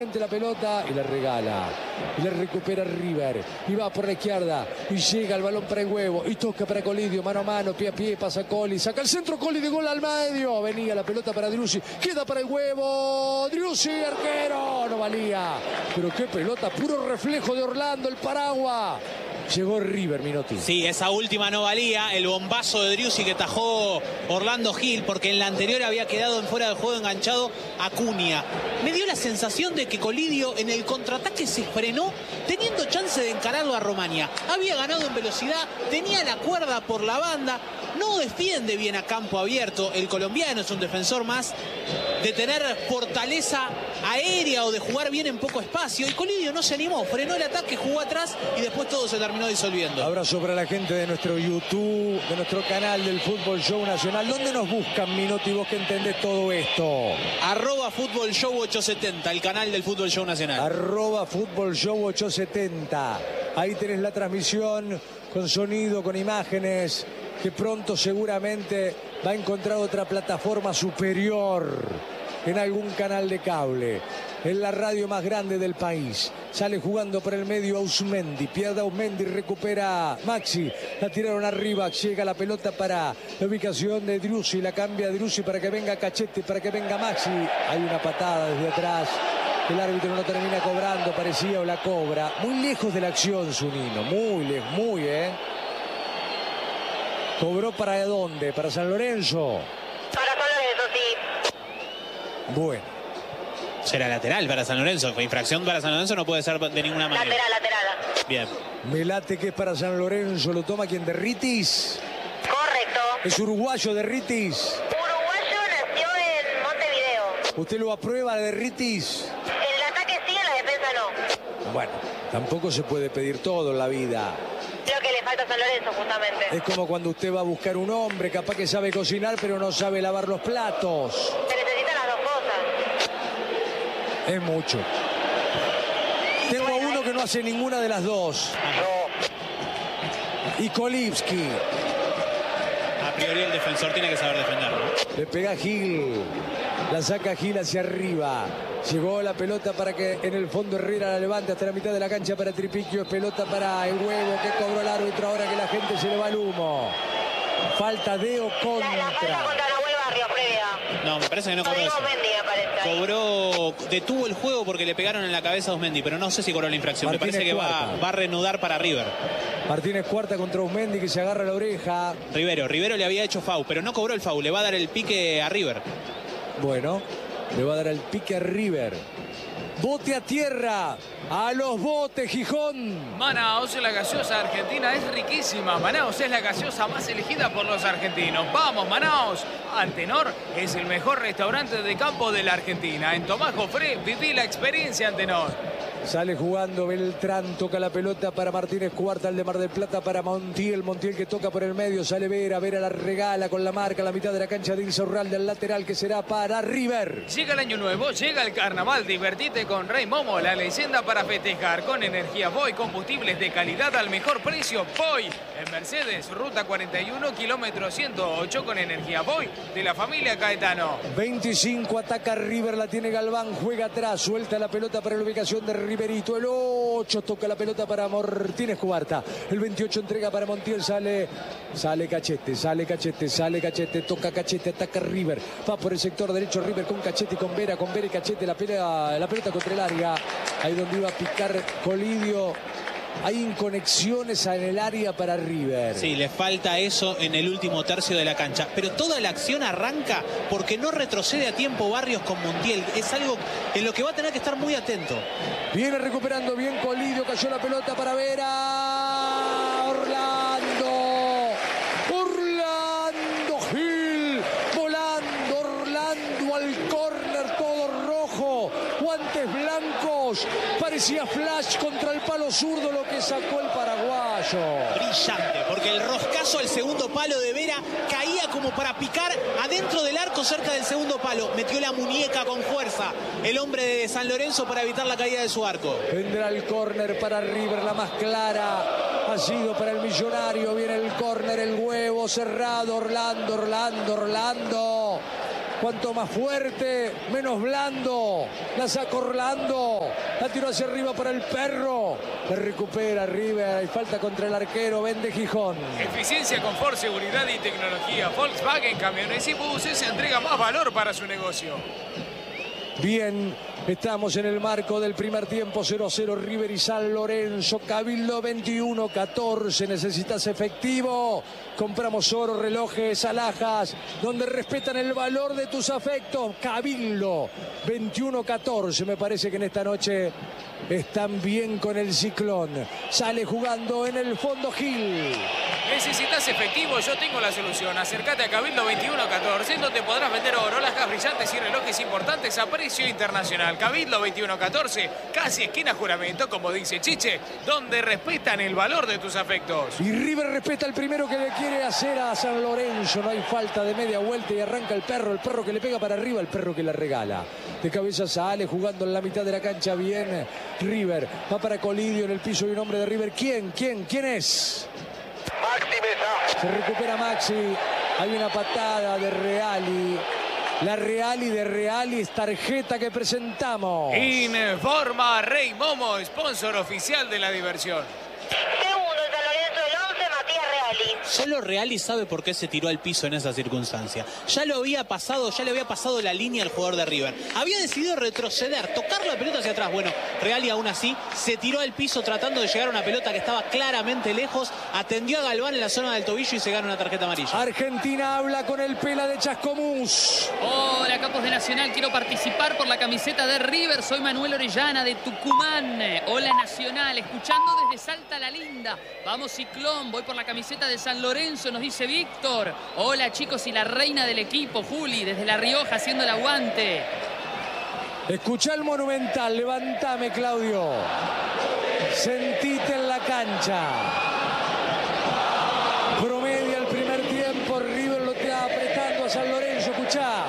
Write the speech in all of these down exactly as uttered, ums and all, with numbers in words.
La pelota y la regala y la recupera River y va por la izquierda y llega el balón para el huevo y toca para Colidio, mano a mano, pie a pie, pasa Coli, saca el centro Coli de gol al medio, venía la pelota para Driussi, queda para el huevo, Driussi, arquero, no valía, pero qué pelota, puro reflejo de Orlando, el Paragua. Llegó River, Minotti. Sí, esa última no valía. El bombazo de Driussi que tajó Orlando Gil, porque en la anterior había quedado en fuera del juego enganchado Acuña. Me dio la sensación de que Colidio en el contraataque se frenó, teniendo chance de encararlo a Romagnà. Había ganado en velocidad, tenía la cuerda por la banda. No defiende bien a campo abierto. El colombiano es un defensor más de tener fortaleza aérea o de jugar bien en poco espacio. Y Colidio no se animó, frenó el ataque, jugó atrás y después todo se terminó disolviendo. Abrazo para la gente de nuestro YouTube, de nuestro canal del Fútbol Show Nacional. ¿Dónde nos buscan, Minotti, vos que entendés todo esto? Arroba Fútbol Show ochocientos setenta, el canal del Fútbol Show Nacional. Arroba Fútbol Show ochocientos setenta. Ahí tenés la transmisión con sonido, con imágenes, que pronto seguramente va a encontrar otra plataforma superior en algún canal de cable. Es la radio más grande del país. Sale jugando por el medio Ausmendi. Pierde Ausmendi, recupera Maxi. La tiraron arriba. Llega la pelota para la ubicación de Driussi. La cambia Driussi para que venga Cachete, para que venga Maxi. Hay una patada desde atrás. El árbitro no termina cobrando. Parecía o la cobra. Muy lejos de la acción, Zunino. Muy lejos, muy, ¿eh? ¿Cobró para dónde? ¿Para San Lorenzo? Para San Lorenzo, sí. Bueno. Será lateral para San Lorenzo. Infracción para San Lorenzo no puede ser de ninguna manera. Lateral, lateral. Bien. Me late que es para San Lorenzo. ¿Lo toma quien? ¿Derritis? Correcto. ¿Es uruguayo Derritis? Uruguayo, nació en Montevideo. ¿Usted lo aprueba, Derritis? En el ataque sí, en la defensa no. Bueno, tampoco se puede pedir todo en la vida. Creo que le falta a San Lorenzo, justamente. Es como cuando usted va a buscar un hombre, capaz que sabe cocinar, pero no sabe lavar los platos. Se necesitan las dos cosas. Es mucho. Tengo a uno que no hace ninguna de las dos. Y Kolibski. A priori el defensor tiene que saber defender, ¿no? Le pega Gil. La saca Gil hacia arriba. Llegó la pelota para que en el fondo Herrera la levante hasta la mitad de la cancha para Tripiquio. Es pelota para el huevo que cobró el árbitro ahora que la gente se le va al humo. Falta de o contra. La, la falta contra Nahuel Barrios, previa. No, me parece que no cobró Rodrigo eso. Mendy, me parece. Ahí. Cobró, detuvo el juego porque le pegaron en la cabeza a Osmendi, pero no sé si cobró la infracción. Martínez me parece que va, va a reanudar para River. Martínez cuarta contra Osmendi que se agarra la oreja. Rivero, Rivero le había hecho foul, pero no cobró el foul, le va a dar el pique a River. Bueno, le va a dar el pique a River. Bote a tierra, a los botes, Gijón. Manaos, la gaseosa argentina es riquísima. Manaos es la gaseosa más elegida por los argentinos. ¡Vamos, Manaos! Antenor es el mejor restaurante de campo de la Argentina. En Tomás Jofré viví la experiencia Antenor. Sale jugando Beltrán, toca la pelota para Martínez Cuarta, el de Mar del Plata para Montiel, Montiel que toca por el medio, sale Vera, Vera la regala con la marca a la mitad de la cancha de Insaurralde, del lateral que será para River. Llega el año nuevo, llega el carnaval, divertite con Rey Momo, la leyenda para festejar, con energía Voy, combustibles de calidad al mejor precio, Voy. En Mercedes, ruta cuarenta y uno, kilómetro ciento ocho con energía Voy, de la familia Caetano. veinticinco, ataca River, la tiene Galván, juega atrás, suelta la pelota para la ubicación de Riverito, el ocho toca la pelota para Martínez Cuarta, el veintiocho entrega para Montiel, sale, sale Cachete, sale Cachete, sale Cachete, toca Cachete, ataca River, va por el sector derecho River con Cachete y con Vera, con Vera y Cachete, la pelea, la pelota contra el área, ahí donde iba a picar Colidio. Hay inconexiones en el área para River. Sí, le falta eso en el último tercio de la cancha. Pero toda la acción arranca porque no retrocede a tiempo Barrios con Montiel. Es algo en lo que va a tener que estar muy atento. Viene recuperando bien Colidio, cayó la pelota para Vera. Orlando. Orlando Gil. Volando Orlando al córner, todo rojo. Guantes blancos. Parecía flash contra el palo zurdo lo que sacó el paraguayo. Brillante, porque el roscazo al segundo palo de Vera caía como para picar adentro del arco cerca del segundo palo. Metió la muñeca con fuerza el hombre de San Lorenzo para evitar la caída de su arco. Vendrá el córner para River, la más clara ha sido para el Millonario. Viene el córner, el huevo cerrado, Orlando, Orlando, Orlando. Cuanto más fuerte, menos blando. La sacó Orlando. La tiró hacia arriba para el perro. La recupera River. Hay falta contra el arquero. Vende Gijón. Eficiencia, confort, seguridad y tecnología. Volkswagen Camiones y Buses entrega más valor para su negocio. Bien, estamos en el marco del primer tiempo. Cero a cero River y San Lorenzo. Cabildo veintiuno catorce. Necesitas efectivo. Compramos oro, relojes, alhajas, donde respetan el valor de tus afectos. Cabildo veintiuno catorce. Me parece que en esta noche están bien con el Ciclón. Sale jugando en el fondo Gil. ¿Necesitas efectivo? Yo tengo la solución. Acércate a Cabildo veintiuno catorce, en donde podrás vender oro, alhajas brillantes y relojes importantes a precio internacional. Cabildo veintiuno catorce, casi esquina Juramento, como dice Chiche, donde respetan el valor de tus afectos. Y River respeta el primero que le quiere hacer a San Lorenzo. No hay falta de media vuelta y arranca el perro. El perro que le pega para arriba, el perro que la regala. De cabeza sale jugando en la mitad de la cancha bien River. Va para Colidio en el piso y un hombre de River. ¿Quién? ¿Quién? ¿Quién es? Maxi Mesa. Se recupera Maxi. Hay una patada de Reali. La Reali de Reali es tarjeta que presentamos. Informa Rey Momo, sponsor oficial de la diversión. Segundo, en San Lorenzo del once, Matías Reali. Solo Reali sabe por qué se tiró al piso en esa circunstancia. Ya lo había pasado, ya le había pasado la línea al jugador de River. Había decidido retroceder, tocar la pelota hacia atrás. Bueno, Reali aún así se tiró al piso tratando de llegar a una pelota que estaba claramente lejos. Atendió a Galván en la zona del tobillo y se gana una tarjeta amarilla. Argentina habla con el Pela de Chascomús. Hola, capos de Nacional, quiero participar por la camiseta de River. Soy Manuel Orellana de Tucumán. Hola, Nacional, escuchando desde Salta la Linda. Vamos, Ciclón, voy por la camiseta de San Lorenzo, nos dice Víctor. Hola, chicos, y la reina del equipo, Juli, desde La Rioja, haciendo el aguante. Escuchá el Monumental, levantame, Claudio. Sentite en la cancha. Promedia el primer tiempo, River lo está apretando a San Lorenzo, escuchá.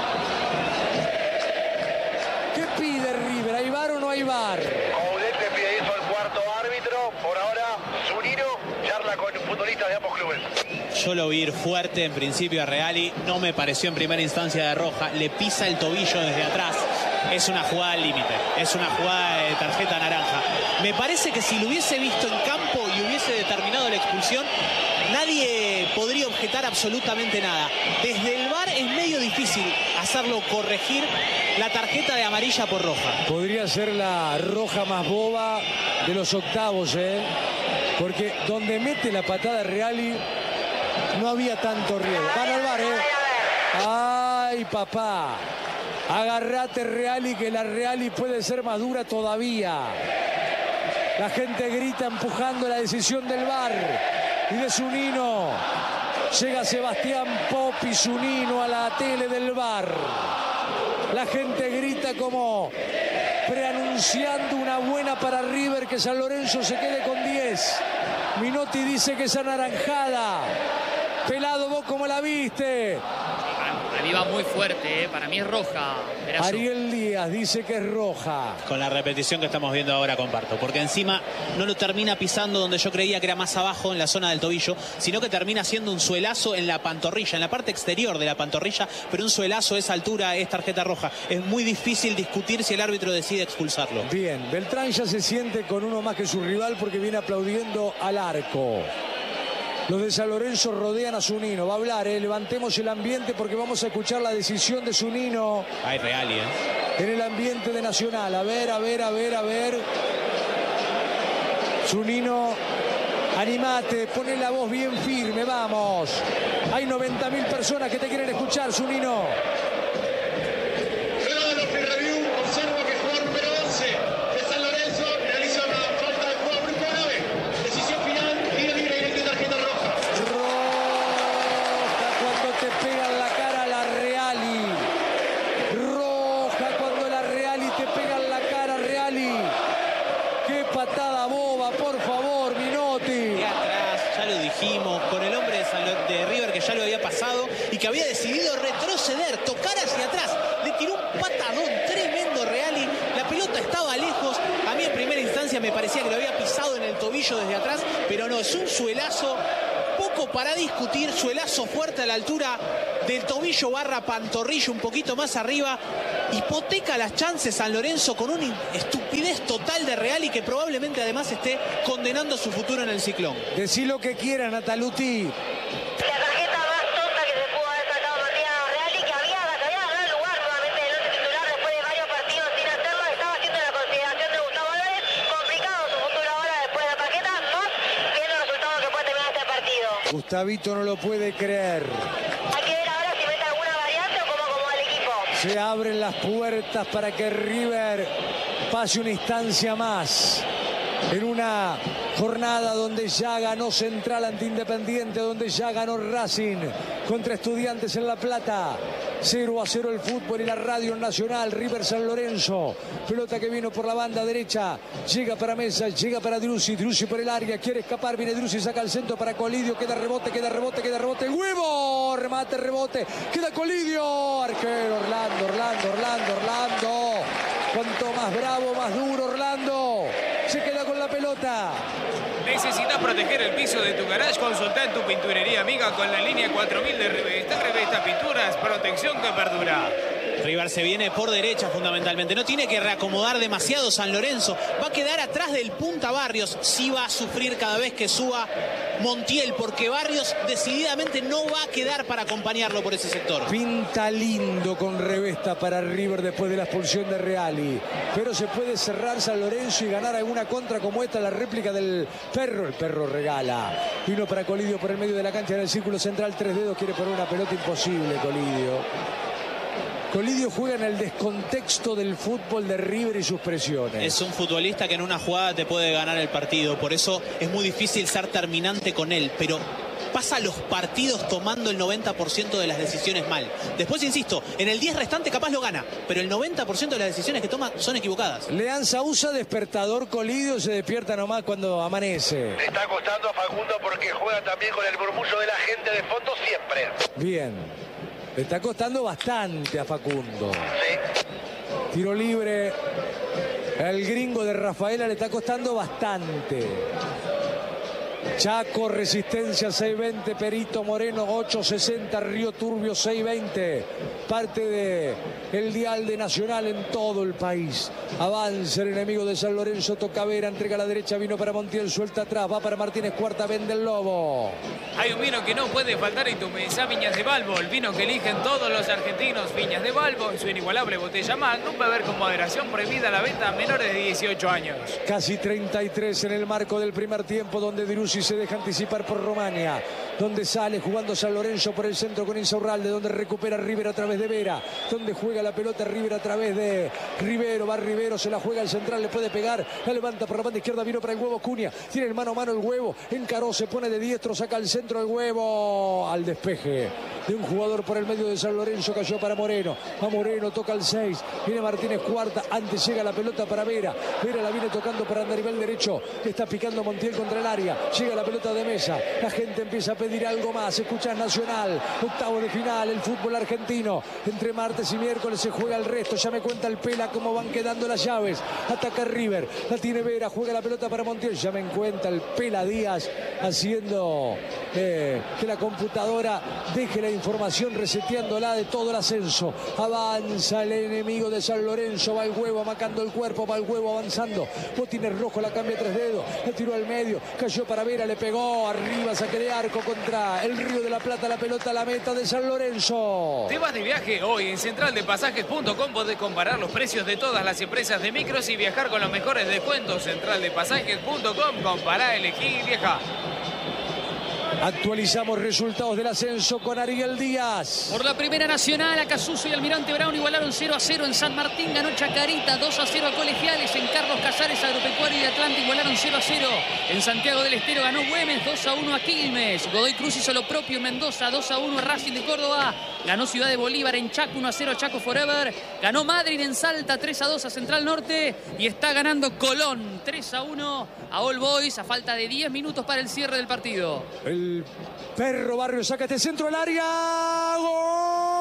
¿Qué pide River? ¿Hay VAR o no hay VAR? Coudet le pide eso al cuarto árbitro. Por ahora, Zunino charla con futbolistas de ambos clubes. Yo lo vi ir fuerte en principio a Reali. No me pareció en primera instancia de roja. Le pisa el tobillo desde atrás. Es una jugada al límite. Es una jugada de tarjeta naranja. Me parece que si lo hubiese visto en campo y hubiese determinado la expulsión, nadie podría objetar absolutamente nada. Desde el VAR es medio difícil hacerlo corregir la tarjeta de amarilla por roja. Podría ser la roja más boba de los octavos, ¿eh? Porque donde mete la patada Reali no había tanto riesgo. Van al VAR, ¿eh? ¡Ay, papá! Agarrate, Reali, que la Reali puede ser más dura todavía. La gente grita empujando la decisión del VAR y de Zunino. Llega Sebastián Popi Zunino a la tele del VAR. La gente grita como preanunciando una buena para River, que San Lorenzo se quede con diez. Minotti dice que es anaranjada. Pelado, ¿vos cómo la viste? Para mí va muy fuerte, ¿eh? Para mí es roja. Perazo. Ariel Díaz dice que es roja. Con la repetición que estamos viendo ahora comparto, porque encima no lo termina pisando donde yo creía que era más abajo en la zona del tobillo, sino que termina haciendo un suelazo en la pantorrilla, en la parte exterior de la pantorrilla, pero un suelazo a esa altura es tarjeta roja. Es muy difícil discutir si el árbitro decide expulsarlo. Bien, Beltrán ya se siente con uno más que su rival porque viene aplaudiendo al arco. Los de San Lorenzo rodean a Zunino. Va a hablar, ¿eh? Levantemos el ambiente porque vamos a escuchar la decisión de Zunino. Hay Reali, ¿eh? En el ambiente de Nacional. A ver, a ver, a ver, a ver. Zunino, animate, poné la voz bien firme, vamos. Hay noventa mil personas que te quieren escuchar, Zunino. Patada boba, por favor, Minotti. Y atrás, ya lo dijimos, con el hombre de, San Lo de River que ya lo había pasado y que había decidido retroceder, tocar hacia atrás. Le tiró un patadón tremendo Reali. La pelota estaba lejos. A mí en primera instancia me parecía que lo había pisado en el tobillo desde atrás, pero no, es un suelazo poco poco para discutir, suelazo fuerte a la altura del tobillo barra pantorrillo, un poquito más arriba, hipoteca las chances San Lorenzo con una estupidez total de Reali, que probablemente además esté condenando su futuro en el Ciclón. Decí lo que quieras, Nataluti. La tarjeta más tonta que se pudo haber sacado Matías Reali, que había, que había ganado el lugar nuevamente del once titular después de varios partidos sin hacerlo. Estaba haciendo la consideración de Gustavo Álvarez. Complicado su futuro ahora después de la tarjeta, más viendo el resultado que puede terminar este partido. Gustavito no lo puede creer. Hay que ver ahora si mete alguna variante o cómo acomoda el equipo. Se abren las puertas para que River pase una instancia más. En una jornada donde ya ganó Central ante Independiente, donde ya ganó Racing contra Estudiantes en La Plata. cero a cero el fútbol y la radio nacional. River San Lorenzo. Pelota que vino por la banda derecha. Llega para Mesa, llega para Driussi. Driussi por el área, quiere escapar. Viene Driussi, saca el centro para Colidio. Queda rebote, queda rebote, queda rebote. ¡Huevo! Remate, rebote. Queda Colidio. Arquero Orlando, Orlando, Orlando, Orlando. Cuanto más bravo, más duro Orlando. Se queda con la pelota. ¿Necesitas proteger el piso de tu garage? Consulta en tu pinturería amiga con la línea cuatro mil de Revesta. Revesta Pinturas, protección que perdura. River se viene por derecha fundamentalmente. No tiene que reacomodar demasiado San Lorenzo. Va a quedar atrás del punta Barrios. Sí va a sufrir cada vez que suba Montiel, porque Barrios decididamente no va a quedar para acompañarlo por ese sector. Pinta lindo con Revesta para River después de la expulsión de Reali. Pero se puede cerrar San Lorenzo y ganar alguna contra como esta, la réplica del Perro. El Perro regala. Vino para Colidio por el medio de la cancha en el círculo central. Tres dedos, quiere poner una pelota imposible Colidio. Colidio juega en el descontexto del fútbol de River y sus presiones. Es un futbolista que en una jugada te puede ganar el partido. Por eso es muy difícil ser terminante con él. Pero pasa los partidos tomando el noventa por ciento de las decisiones mal. Después, insisto, en el diez restante capaz lo gana. Pero el noventa por ciento de las decisiones que toma son equivocadas. Leanza usa despertador Colidio, se despierta nomás cuando amanece. Le está costando a Facundo porque juega también con el murmullo de la gente de fondo siempre. Bien. Le está costando bastante a Facundo. Sí. Tiro libre. El gringo de Rafaela le está costando bastante. Chaco, Resistencia seis veinte, Perito Moreno ocho sesenta, Río Turbio seis veinte. Parte de el dial de Nacional en todo el país. Avanza el enemigo de San Lorenzo, toca Vera, entrega a la derecha, vino para Montiel, suelta atrás, va para Martínez Cuarta, vende el Lobo. Hay un vino que no puede faltar en tu mesa, Viñas de Balbo, el vino que eligen todos los argentinos. Viñas de Balbo, en su inigualable botella Magnum, beber con moderación, prohibida la venta a menores de dieciocho años. Casi treinta y tres en el marco del primer tiempo, donde Driussi se deja anticipar por Romania, donde sale jugando San Lorenzo por el centro con Insaurralde, donde recupera River a través de Vera, donde juega la pelota River a través de Rivero, va Rivero, se la juega al central, le puede pegar, la levanta por la banda izquierda, vino para el Huevo Cunha, tiene el mano a mano el Huevo, encaró, se pone de diestro, saca al centro el Huevo, al despeje de un jugador por el medio de San Lorenzo, cayó para Moreno, a Moreno, toca el seis, viene Martínez Cuarta, antes llega la pelota para Vera, Vera la viene tocando para Andarivel derecho, está picando Montiel contra el área, llega la pelota de Mesa, la gente empieza a pedir algo más, escucha Nacional, octavo de final, el fútbol argentino, entre martes y miércoles se juega el resto, ya me cuenta el Pela cómo van quedando las llaves, ataca River, la tiene Vera, juega la pelota para Montiel, ya me cuenta el Pela Díaz haciendo eh, que la computadora deje la información, reseteándola de todo el ascenso, avanza el enemigo de San Lorenzo, va el Huevo amacando el cuerpo, va el Huevo avanzando, Botines Rojo la cambia tres dedos, la tiró al medio, cayó para Vera, le pegó arriba, saque de arco contra el Río de la Plata, la pelota a la meta de San Lorenzo. ¿Te vas de viaje? Hoy en central de pasajes punto com podés comparar los precios de todas las empresas de micros y viajar con los mejores descuentos. central de pasajes punto com, compará, elegí y viaja. Actualizamos resultados del ascenso con Ariel Díaz. Por la Primera Nacional, Acasuso y Almirante Brown igualaron cero a cero en San Martín, ganó Chacarita, dos a cero a Colegiales, en Carlos Casares, Agropecuario y Atlanta igualaron cero a cero. En Santiago del Estero ganó Güemes, dos a uno a Quilmes, Godoy Cruz hizo lo propio en Mendoza, dos a uno a Racing de Córdoba, ganó Ciudad de Bolívar en Chaco, uno a cero a Chaco Forever, ganó Madrid en Salta, tres a dos a Central Norte y está ganando Colón, tres a uno a All Boys a falta de diez minutos para el cierre del partido. El Perro Barrio saca este centro al área. ¡Gol!